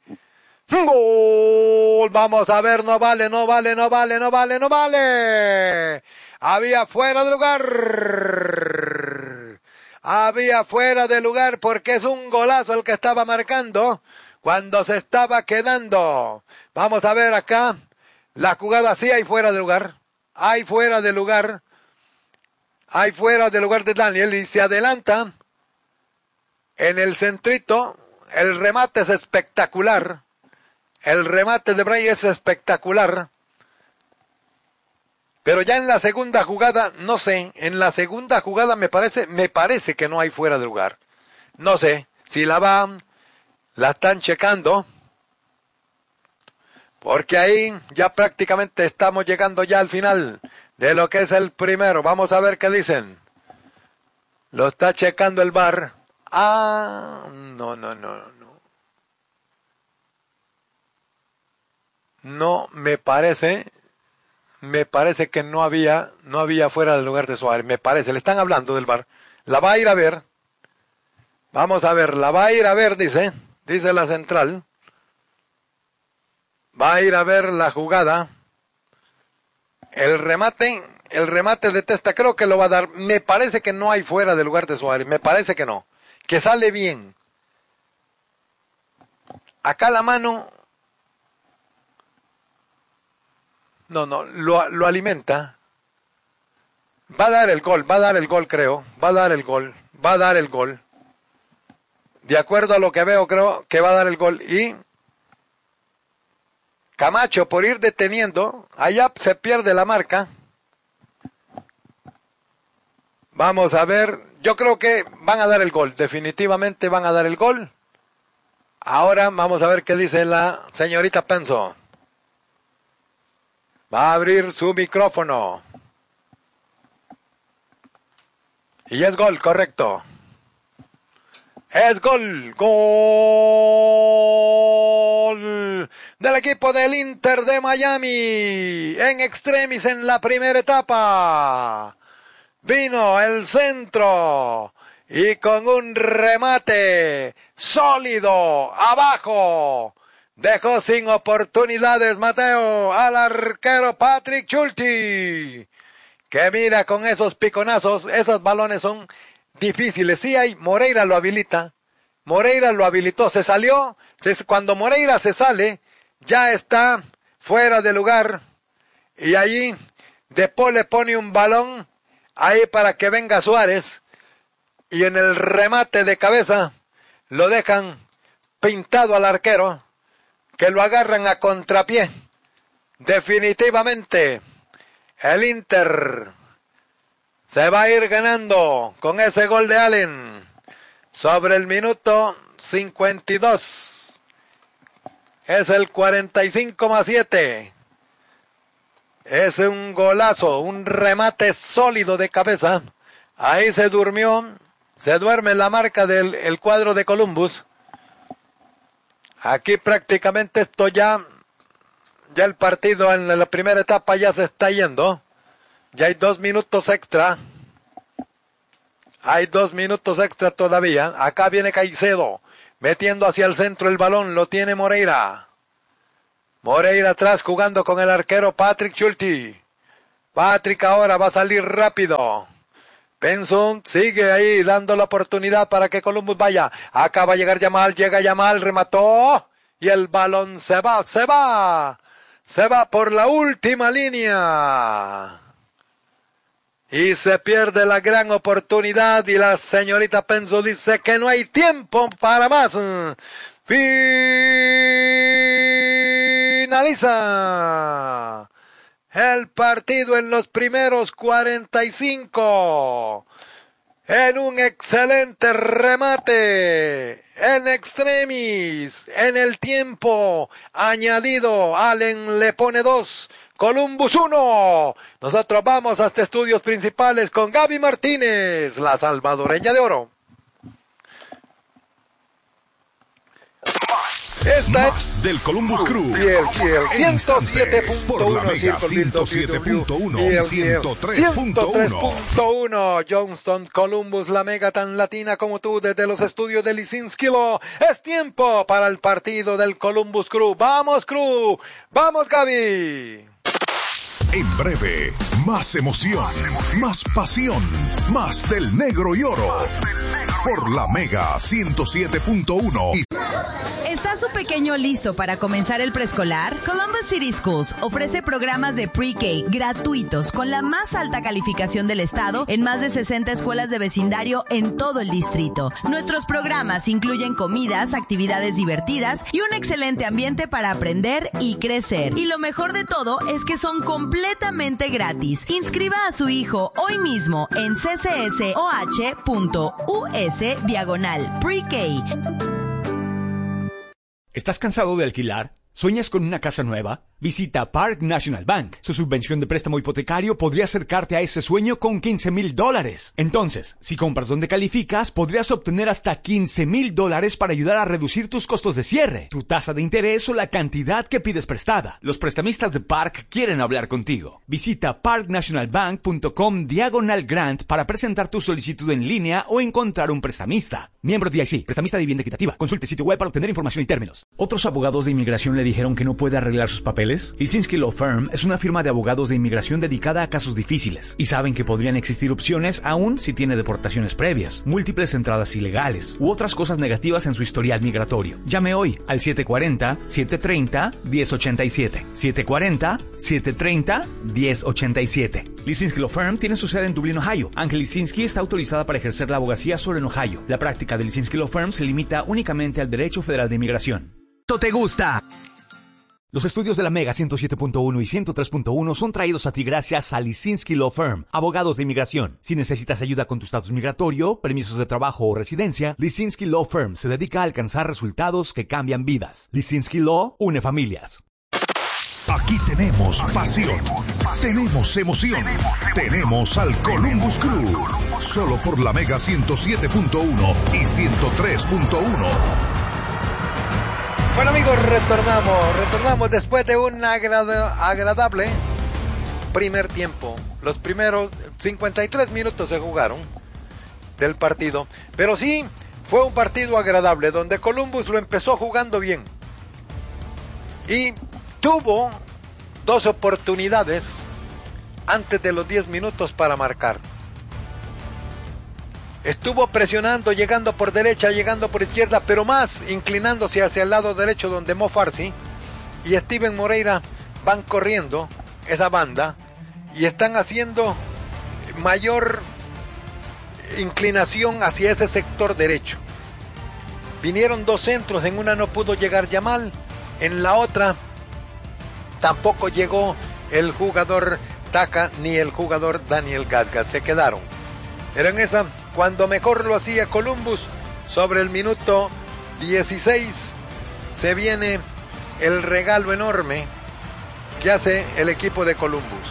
¡Gol! Vamos a ver, no vale, no vale, no vale, no vale, no vale. Había fuera de lugar. Había fuera de lugar porque es un golazo el que estaba marcando cuando se estaba quedando. Vamos a ver acá. La jugada sí hay fuera de lugar. Hay fuera de lugar. Hay fuera de lugar de Daniel y se adelanta en el centrito. El remate es espectacular. El remate de Bray es espectacular. Pero ya en la segunda jugada, no sé, en la segunda jugada me parece, me parece que no hay fuera de lugar. No sé, si la van, la están checando. Porque ahí ya prácticamente estamos llegando ya al final de lo que es el primero. Vamos a ver qué dicen. Lo está checando el V A R. Ah, no, no, no, no. No, me parece, me parece que no había, no había fuera del lugar de Suárez, me parece, le están hablando del V A R, la va a ir a ver, vamos a ver, la va a ir a ver, dice, dice la central, va a ir a ver la jugada, el remate, el remate de Testa, creo que lo va a dar, me parece que no hay fuera del lugar de Suárez, me parece que no, que sale bien, acá la mano. No, no, lo, lo alimenta. Va a dar el gol, va a dar el gol creo, va a dar el gol, va a dar el gol. De acuerdo a lo que veo creo que va a dar el gol. Y Camacho por ir deteniendo, allá se pierde la marca. Vamos a ver, yo creo que van a dar el gol, definitivamente van a dar el gol. Ahora vamos a ver qué dice la señorita Penso. Va a abrir su micrófono. Y es gol, correcto. Es gol. Gol del equipo del Inter de Miami. En extremis en la primera etapa. Vino el centro. Y con un remate sólido abajo. Dejó sin oportunidades Mateo al arquero Patrick Schulte, que mira con esos piconazos, esos balones son difíciles. Sí hay, Moreira lo habilita, Moreira lo habilitó, se salió, se, cuando Moreira se sale, ya está fuera de lugar, y allí De Paul le pone un balón, ahí para que venga Suárez, y en el remate de cabeza, lo dejan pintado al arquero, que lo agarran a contrapié. Definitivamente, el Inter se va a ir ganando con ese gol de Allen sobre el minuto cincuenta y dos. Es el cuarenta y cinco más siete. Es un golazo, un remate sólido de cabeza. Ahí se durmió, se duerme la marca del el cuadro de Columbus. Aquí prácticamente esto ya, ya el partido en la primera etapa ya se está yendo. Ya hay dos minutos extra. Hay dos minutos extra todavía. Acá viene Caicedo, metiendo hacia el centro el balón, lo tiene Moreira. Moreira atrás jugando con el arquero Patrick Schulte. Patrick ahora va a salir rápido. Benson sigue ahí dando la oportunidad para que Columbus vaya. Acá va a llegar Yamal, llega Yamal, remató. Y el balón se va, se va. Se va por la última línea. Y se pierde la gran oportunidad y la señorita Penzo dice que no hay tiempo para más. Finaliza el partido en los primeros cuarenta y cinco. En un excelente remate. En extremis. En el tiempo añadido. Allen le pone dos. Columbus uno. Nosotros vamos hasta estudios principales con Gaby Martínez, la salvadoreña de oro. Esta más del Columbus Crew. Y el, y el ciento siete punto uno ciento siete punto uno y ciento tres punto uno Johnston, Columbus, la mega tan latina como tú desde los estudios de Lisinskilo. Es tiempo para el partido del Columbus Crew. ¡Vamos, Crew! ¡Vamos, Gaby! En breve, más emoción, más pasión, más del negro y oro. Por la Mega ciento siete punto uno. ¿Está su pequeño listo para comenzar el preescolar? Columbus City Schools ofrece programas de pre-K gratuitos con la más alta calificación del estado en más de sesenta escuelas de vecindario en todo el distrito. Nuestros programas incluyen comidas, actividades divertidas y un excelente ambiente para aprender y crecer. Y lo mejor de todo es que son completamente gratis. Inscriba a su hijo hoy mismo en ccsoh.us diagonal pre-K. ¿Estás cansado de alquilar? ¿Sueñas con una casa nueva? Visita Park National Bank. Su subvención de préstamo hipotecario podría acercarte a ese sueño con quince mil dólares. Entonces, si compras donde calificas, podrías obtener hasta quince mil dólares para ayudar a reducir tus costos de cierre, tu tasa de interés o la cantidad que pides prestada. Los prestamistas de Park quieren hablar contigo. Visita parknationalbank.com diagonal grant para presentar tu solicitud en línea o encontrar un prestamista. Miembro D I C, prestamista de vivienda equitativa. Consulte sitio web para obtener información y términos. ¿Otros abogados de inmigración le dijeron que no puede arreglar sus papeles? Lisinski Law Firm es una firma de abogados de inmigración dedicada a casos difíciles y saben que podrían existir opciones aún si tiene deportaciones previas, múltiples entradas ilegales u otras cosas negativas en su historial migratorio. Llame hoy al siete cuatro cero, siete tres cero, uno cero ocho siete. siete cuatro cero, siete tres cero, uno cero ocho siete. Lisinski Law Firm tiene su sede en Dublín, Ohio. Ángel Lisinski está autorizada para ejercer la abogacía solo en Ohio. La práctica de Lisinski Law Firm se limita únicamente al derecho federal de inmigración. ¿Te gusta? Los estudios de la Mega ciento siete punto uno y ciento tres punto uno son traídos a ti gracias a Lisinski Law Firm, abogados de inmigración. Si necesitas ayuda con tu estatus migratorio, permisos de trabajo o residencia, Lisinski Law Firm se dedica a alcanzar resultados que cambian vidas. Lisinski Law une familias. Aquí tenemos pasión, tenemos emoción, tenemos al Columbus Crew. Solo por la Mega ciento siete punto uno y ciento tres punto uno. Bueno, amigos, retornamos, retornamos después de un agrada, agradable primer tiempo. Los primeros cincuenta y tres minutos se jugaron del partido, pero sí fue un partido agradable donde Columbus lo empezó jugando bien y tuvo dos oportunidades antes de los diez minutos para marcar. Estuvo presionando, llegando por derecha, llegando por izquierda, pero más inclinándose hacia el lado derecho donde Mo Farsi y Steven Moreira van corriendo esa banda y están haciendo mayor inclinación hacia ese sector derecho. Vinieron dos centros, en una no pudo llegar Yamal, en la otra tampoco llegó el jugador Taja ni el jugador Daniel Gasgat se quedaron. Era en esa cuando mejor lo hacía Columbus. Sobre el minuto dieciséis se viene el regalo enorme que hace el equipo de Columbus.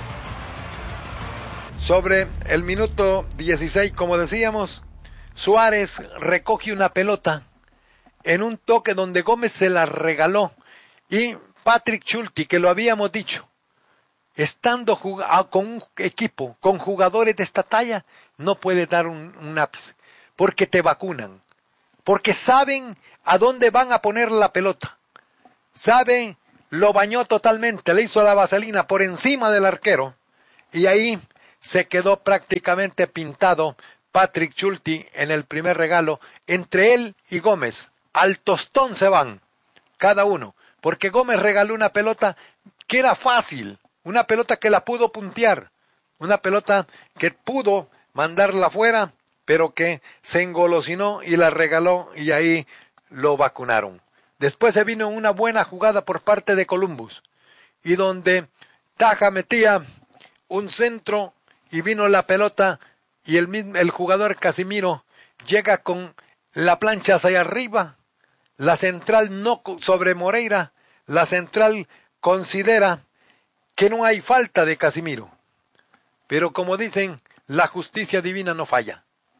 Sobre el minuto dieciséis, como decíamos, Suárez recoge una pelota en un toque donde Gómez se la regaló. Y Patrick Schulte, que lo habíamos dicho, estando jug- con un equipo, con jugadores de esta talla, no puede dar un, un ápice, porque te vacunan, porque saben a dónde van a poner la pelota, saben, lo bañó totalmente, le hizo la vaselina por encima del arquero, y ahí se quedó prácticamente pintado Patrick Schulte en el primer regalo. Entre él y Gómez, al tostón se van, cada uno, porque Gómez regaló una pelota que era fácil, una pelota que la pudo puntear, una pelota que pudo mandarla afuera, pero que se engolosinó y la regaló y ahí lo vacunaron. Después se vino una buena jugada por parte de Columbus, y donde Taja metía un centro y vino la pelota y el, mismo, el jugador Casimiro llega con la plancha hacia arriba, la central no sobre Moreira, la central considera que no hay falta de Casimiro, pero como dicen, la justicia divina no falla.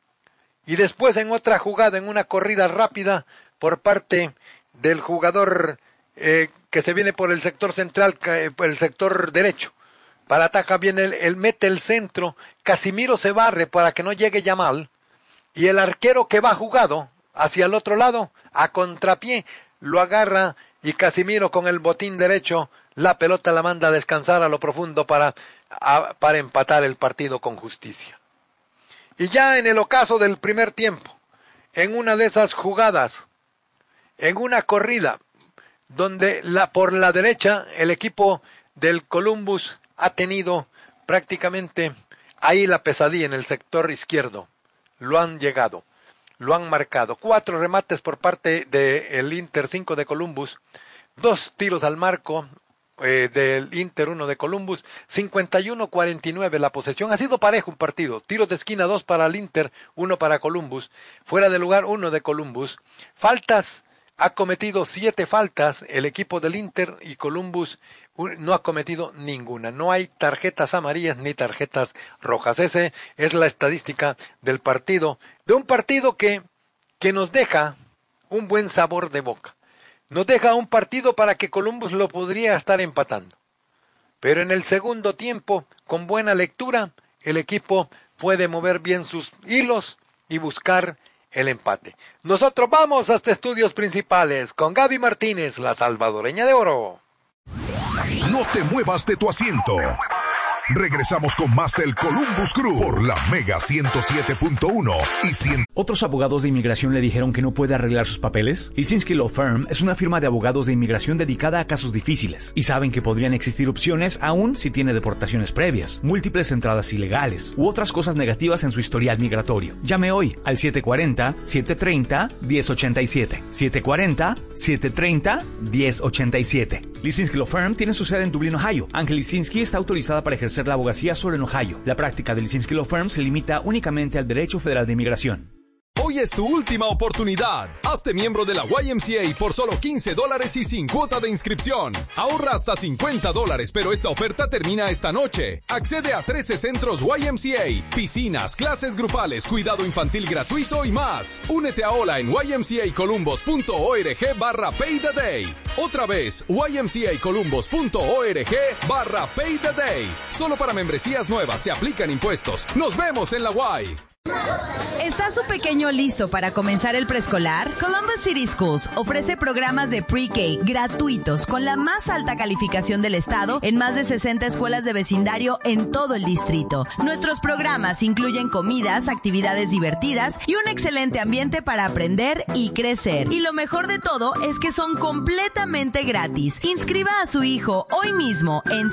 Y después en otra jugada, en una corrida rápida por parte del jugador eh, que se viene por el sector central, por el sector derecho, para Taja viene, él, él mete el centro, Casimiro se barre para que no llegue Yamal, y el arquero que va jugado hacia el otro lado, a contrapié, lo agarra y Casimiro con el botín derecho, la pelota la manda a descansar a lo profundo para, a, para empatar el partido con justicia. Y ya en el ocaso del primer tiempo, en una de esas jugadas, en una corrida, donde la, por la derecha el equipo del Columbus ha tenido prácticamente ahí la pesadilla en el sector izquierdo. Lo han llegado, lo han marcado. Cuatro remates por parte del Inter, cinco de Columbus. Dos tiros al marco eh, del Inter, uno de Columbus. cincuenta y uno a cuarenta y nueve la posesión. Ha sido parejo un partido. Tiros de esquina, dos para el Inter, uno para Columbus. Fuera de lugar, uno de Columbus. Faltas. Ha cometido siete faltas el equipo del Inter y Columbus no ha cometido ninguna. No hay tarjetas amarillas ni tarjetas rojas. Esa es la estadística del partido. De un partido que, que nos deja un buen sabor de boca. Nos deja un partido para que Columbus lo podría estar empatando. Pero en el segundo tiempo, con buena lectura, el equipo puede mover bien sus hilos y buscar el empate. Nosotros vamos hasta estudios principales con Gaby Martínez, la salvadoreña de oro. No te muevas de tu asiento. Regresamos con más del Columbus Crew por la Mega ciento siete punto uno y cien. ¿Otros abogados de inmigración le dijeron que no puede arreglar sus papeles? Lisinski Law Firm es una firma de abogados de inmigración dedicada a casos difíciles y saben que podrían existir opciones aún si tiene deportaciones previas, múltiples entradas ilegales u otras cosas negativas en su historial migratorio. Llame hoy al siete cuatro cero, siete tres cero, uno cero ocho siete. siete cuatro cero, siete tres cero, uno cero ocho siete. Lisinski Law Firm tiene su sede en Dublín, Ohio. Ángel Lisinski está autorizada para ejercer la abogacía solo en Ohio. La práctica de Lisinski Law Firm se limita únicamente al derecho federal de inmigración. Hoy es tu última oportunidad. Hazte miembro de la Y M C A por solo quince dólares y sin cuota de inscripción. Ahorra hasta cincuenta dólares, pero esta oferta termina esta noche. Accede a trece centros Y M C A, piscinas, clases grupales, cuidado infantil gratuito y más. Únete ahora en ymcacolumbus.org barra pay the day. Otra vez, ymcacolumbus.org barra pay the day. Solo para membresías nuevas se aplican impuestos. Nos vemos en la Y. ¿Está su pequeño listo para comenzar el preescolar? Columbus City Schools ofrece programas de pre-K gratuitos con la más alta calificación del estado en más de sesenta escuelas de vecindario en todo el distrito. Nuestros programas incluyen comidas, actividades divertidas y un excelente ambiente para aprender y crecer. Y lo mejor de todo es que son completamente gratis. Inscriba a su hijo hoy mismo en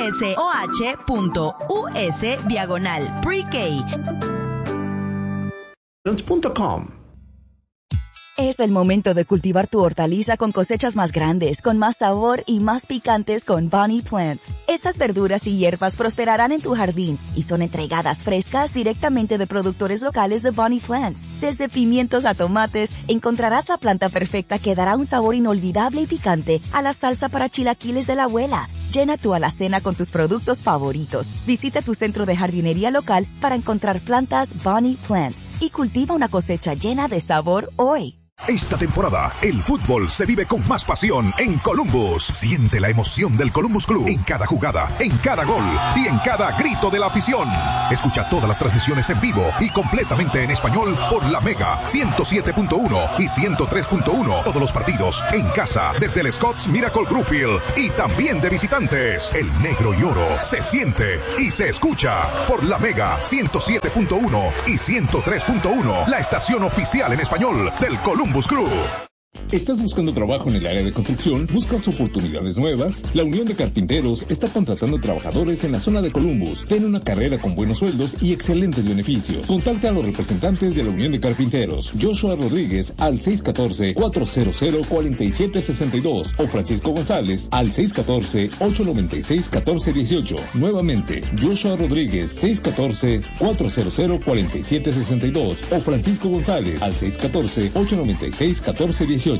ccsoh.us diagonal pre-K. punto com. Es el momento de cultivar tu hortaliza con cosechas más grandes, con más sabor y más picantes con Bonnie Plants. Estas verduras y hierbas prosperarán en tu jardín y son entregadas frescas directamente de productores locales de Bonnie Plants. Desde pimientos a tomates, encontrarás la planta perfecta que dará un sabor inolvidable y picante a la salsa para chilaquiles de la abuela. Llena tu alacena con tus productos favoritos. Visita tu centro de jardinería local para encontrar plantas Bonnie Plants y cultiva una cosecha llena de sabor hoy. Esta temporada, el fútbol se vive con más pasión en Columbus. Siente la emoción del Columbus Crew en cada jugada, en cada gol y en cada grito de la afición. Escucha todas las transmisiones en vivo y completamente en español por la Mega ciento siete punto uno y ciento tres punto uno. Todos los partidos en casa desde el Scott's Miracle Greenfield y también de visitantes. El negro y oro se siente y se escucha por la Mega ciento siete punto uno y ciento tres punto uno. La estación oficial en español del Columbus Crew. ¿Estás buscando trabajo en el área de construcción? ¿Buscas oportunidades nuevas? La Unión de Carpinteros está contratando trabajadores en la zona de Columbus. Tiene una carrera con buenos sueldos y excelentes beneficios. Contacte a los representantes de la Unión de Carpinteros, Joshua Rodríguez al seis uno cuatro, cuatro cero cero, cuatro siete seis dos o Francisco González al seis uno cuatro, ocho nueve seis, uno cuatro uno ocho. Nuevamente, Joshua Rodríguez seis uno cuatro, cuatro cero cero, cuatro siete seis dos o Francisco González al seis uno cuatro, ocho nueve seis, uno cuatro uno ocho.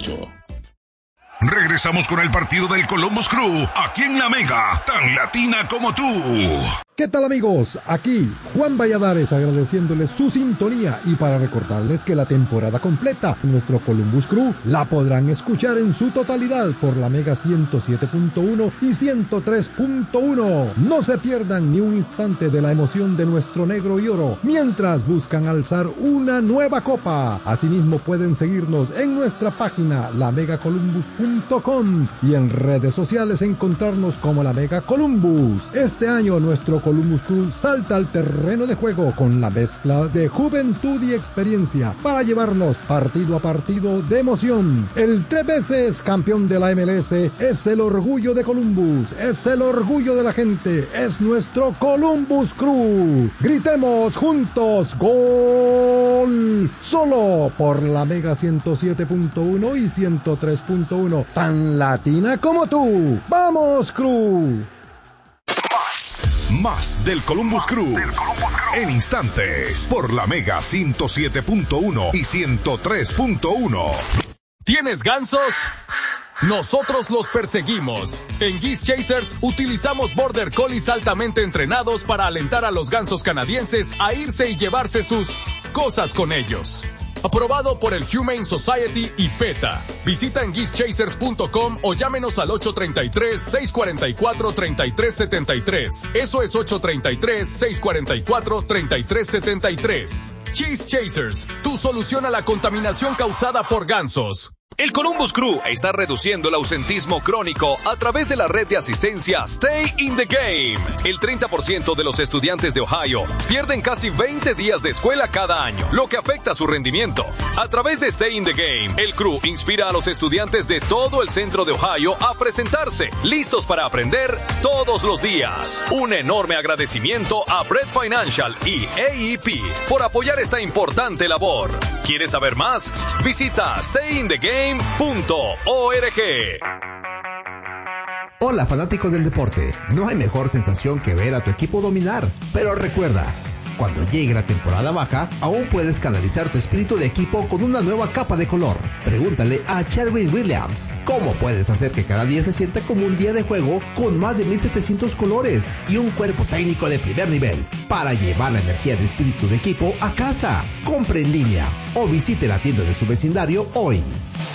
Regresamos con el partido del Columbus Crew, aquí en la Mega, tan latina como tú. ¿Qué tal, amigos? Aquí Juan Valladares agradeciéndoles su sintonía y para recordarles que la temporada completa de nuestro Columbus Crew la podrán escuchar en su totalidad por la Mega ciento siete punto uno y ciento tres punto uno. No se pierdan ni un instante de la emoción de nuestro negro y oro mientras buscan alzar una nueva copa. Asimismo pueden seguirnos en nuestra página la mega columbus punto com y en redes sociales encontrarnos como la Mega Columbus. Este año nuestro Columbus Crew salta al terreno de juego con la mezcla de juventud y experiencia para llevarnos partido a partido de emoción. El tres veces campeón de la M L S es el orgullo de Columbus, es el orgullo de la gente, es nuestro Columbus Crew. Gritemos juntos ¡Gol! Solo por la Mega ciento siete punto uno y ciento tres punto uno, tan latina como tú. ¡Vamos, Crew! Más del Columbus Crew en instantes por la Mega ciento siete punto uno y ciento tres punto uno. ¿Tienes gansos? Nosotros los perseguimos. En Geese Chasers utilizamos Border Collies altamente entrenados para alentar a los gansos canadienses a irse y llevarse sus cosas con ellos. Aprobado por el Humane Society y PETA. Visita en geese chasers punto com o llámenos al ocho tres tres, seis cuatro cuatro, tres tres siete tres. Eso es ocho tres tres, seis cuatro cuatro, tres tres siete tres. Geese Chasers, tu solución a la contaminación causada por gansos. El Columbus Crew está reduciendo el ausentismo crónico a través de la red de asistencia Stay in the Game. El treinta por ciento de los estudiantes de Ohio pierden casi veinte días de escuela cada año, lo que afecta su rendimiento. A través de Stay in the Game, el Crew inspira a los estudiantes de todo el centro de Ohio a presentarse, listos para aprender todos los días. Un enorme agradecimiento a Bread Financial y A E P por apoyar esta importante labor. ¿Quieres saber más? Visita stay in the game punto org. Hola, fanáticos del deporte. No hay mejor sensación que ver a tu equipo dominar. Pero recuerda, cuando llegue la temporada baja, aún puedes canalizar tu espíritu de equipo con una nueva capa de color. Pregúntale a Sherwin Williams cómo puedes hacer que cada día se sienta como un día de juego con más de mil setecientos colores y un cuerpo técnico de primer nivel para llevar la energía de espíritu de equipo a casa. Compre en línea o visite la tienda de su vecindario hoy.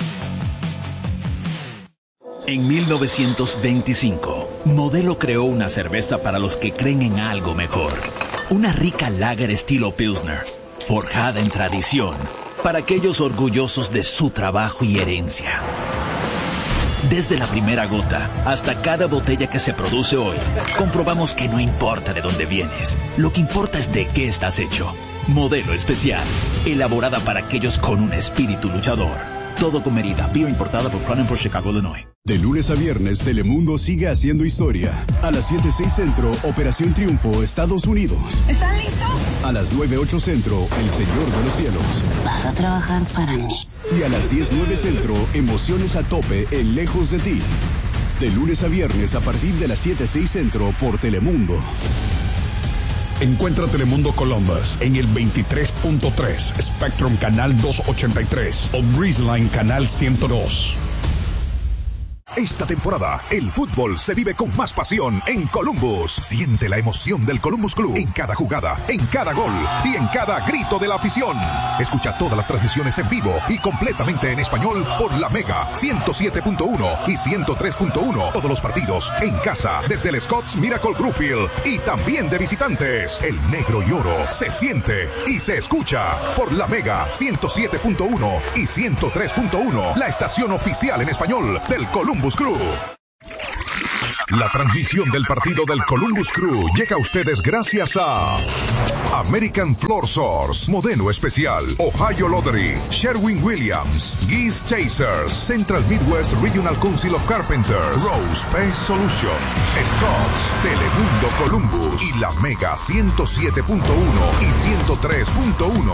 En mil novecientos veinticinco, Modelo creó una cerveza para los que creen en algo mejor. Una rica lager estilo Pilsner, forjada en tradición, para aquellos orgullosos de su trabajo y herencia. Desde la primera gota hasta cada botella que se produce hoy, comprobamos que no importa de dónde vienes, lo que importa es de qué estás hecho. Modelo especial, elaborada para aquellos con un espíritu luchador. Todo con medida. Beer importada por Cronenport, Chicago, Illinois. De lunes a viernes, Telemundo sigue haciendo historia. A las siete seis Centro, Operación Triunfo, Estados Unidos. ¿Están listos? A las nueve ocho Centro, El Señor de los Cielos. Vas a trabajar para mí. Y a las diez nueve Centro, Emociones a tope en Lejos de ti. De lunes a viernes a partir de las siete seis Centro por Telemundo. Encuentra Telemundo Columbus en el veintitrés punto tres, Spectrum Canal doscientos ochenta y tres o Breezeline Canal ciento dos. Esta temporada, el fútbol se vive con más pasión en Columbus. Siente la emoción del Columbus Club en cada jugada, en cada gol y en cada grito de la afición. Escucha todas las transmisiones en vivo y completamente en español por la Mega ciento siete punto uno y ciento tres punto uno. Todos los partidos en casa desde el Scott's Miracle Groove y también de visitantes. El negro y oro se siente y se escucha por la Mega ciento siete punto uno y ciento tres punto uno. La estación oficial en español del Columbus Crew. La transmisión del partido del Columbus Crew llega a ustedes gracias a American Floor Source, Modelo Especial, Ohio Lottery, Sherwin-Williams, Geese Chasers, Central Midwest Regional Council of Carpenters, Rose Pest Solutions, Scotts, Telemundo Columbus y la Mega ciento siete punto uno y ciento tres punto uno.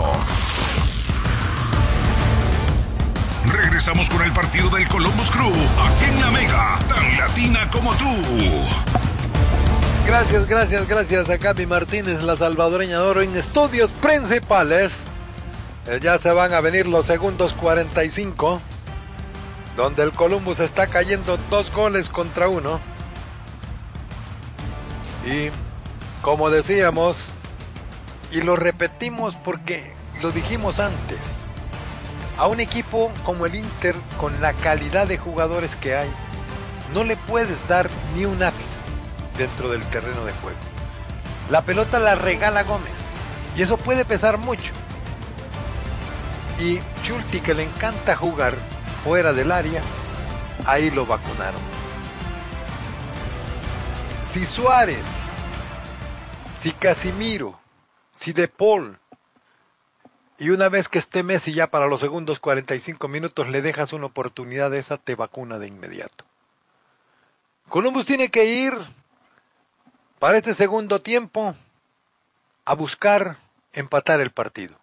Regresamos con el partido del Columbus Crew, aquí en la Mega, tan latina como tú. Gracias, gracias, gracias a Gaby Martínez, la salvadoreña de oro, en estudios principales. Eh, ya se van a venir los segundos cuarenta y cinco, donde el Columbus está cayendo dos goles contra uno. Y como decíamos, y lo repetimos porque lo dijimos antes, a un equipo como el Inter, con la calidad de jugadores que hay, no le puedes dar ni un ápice dentro del terreno de juego. La pelota la regala Gómez, y eso puede pesar mucho. Y Chulti, que le encanta jugar fuera del área, ahí lo vacunaron. Si Suárez, si Casimiro, si De Paul, y una vez que esté Messi ya para los segundos cuarenta y cinco minutos, le dejas una oportunidad de esa, te vacuna de inmediato. Columbus tiene que ir para este segundo tiempo a buscar empatar el partido,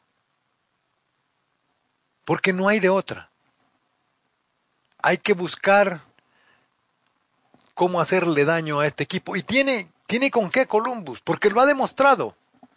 porque no hay de otra. Hay que buscar cómo hacerle daño a este equipo, y tiene, tiene con qué Columbus, porque lo ha demostrado.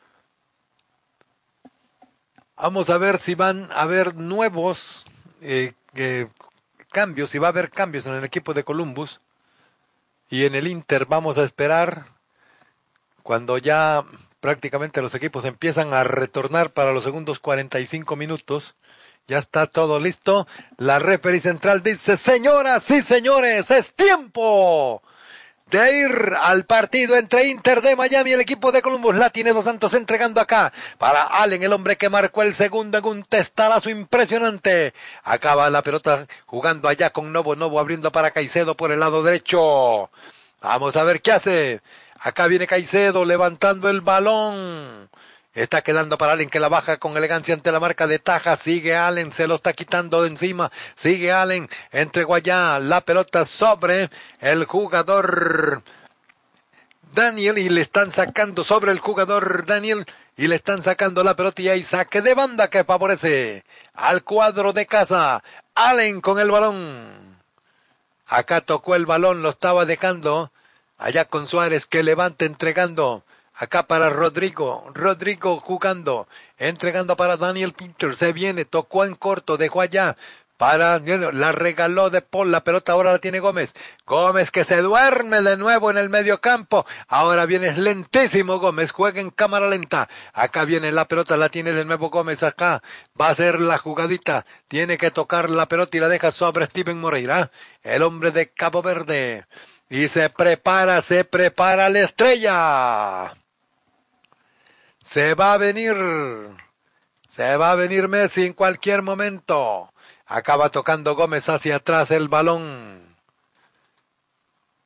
Vamos a ver si van a haber nuevos eh, eh, cambios, si va a haber cambios en el equipo de Columbus. Y en el Inter vamos a esperar cuando ya prácticamente los equipos empiezan a retornar para los segundos cuarenta y cinco minutos. Ya está todo listo. La referee central dice: señoras y señores, es tiempo de ir al partido entre Inter de Miami y el equipo de Columbus. La tiene Dos Santos entregando acá para Allen, el hombre que marcó el segundo en un testarazo impresionante. Acaba la pelota jugando allá con Novo, Novo abriendo para Caicedo por el lado derecho. Vamos a ver qué hace. Acá viene Caicedo levantando el balón. Está quedando para Allen, que la baja con elegancia ante la marca de Taja. Sigue Allen, se lo está quitando de encima. Sigue Allen, entregó allá la pelota sobre el jugador Daniel y le están sacando sobre el jugador Daniel y le están sacando la pelota y hay saque de banda que favorece al cuadro de casa. Allen con el balón. Acá tocó el balón, lo estaba dejando allá con Suárez, que levanta entregando. Acá para Rodrigo, Rodrigo jugando, entregando para Daniel Pinter, se viene, tocó en corto, dejó allá, para, la regaló De Paul, la pelota ahora la tiene Gómez, Gómez que se duerme de nuevo en el medio campo, ahora viene lentísimo Gómez, juega en cámara lenta, acá viene la pelota, la tiene de nuevo Gómez, acá va a ser la jugadita, tiene que tocar la pelota y la deja sobre Steven Moreira, el hombre de Cabo Verde, y se prepara, se prepara la estrella. Se va a venir, se va a venir Messi en cualquier momento. Acaba tocando Gómez hacia atrás el balón.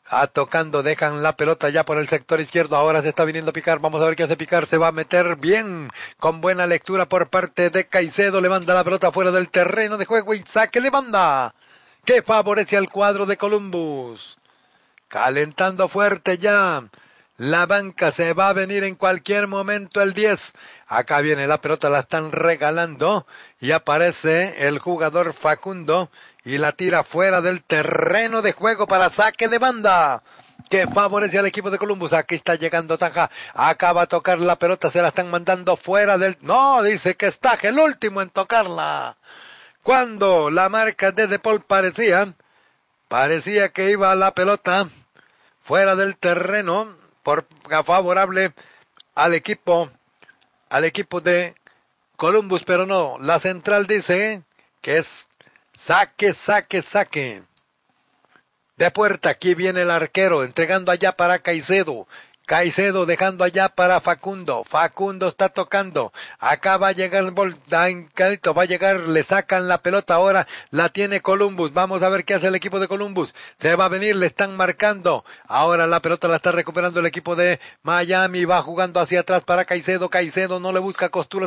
Ah, tocando, dejan la pelota ya por el sector izquierdo, ahora se está viniendo a picar, vamos a ver qué hace Picar, se va a meter bien, con buena lectura por parte de Caicedo, le manda la pelota fuera del terreno de juego y saque de banda, que favorece al cuadro de Columbus. Calentando fuerte ya, la banca, se va a venir en cualquier momento el diez, acá viene la pelota, la están regalando, y aparece el jugador Facundo, y la tira fuera del terreno de juego para saque de banda, que favorece al equipo de Columbus. Aquí está llegando Tanja, acaba de tocar la pelota, se la están mandando fuera del... No, dice que es Taja el último en tocarla. Cuando la marca de De Paul parecía, parecía que iba la pelota fuera del terreno, por favorable al equipo, al equipo de Columbus, pero no, la central dice que es saque, saque, saque. De puerta, aquí viene el arquero, entregando allá para Caicedo. Caicedo dejando allá para Facundo. Facundo está tocando. Acá va a llegar el bol, va a llegar, le sacan la pelota ahora, la tiene Columbus. Vamos a ver qué hace el equipo de Columbus. Se va a venir, le están marcando. Ahora la pelota la está recuperando el equipo de Miami. Va jugando hacia atrás para Caicedo. Caicedo no le busca costura.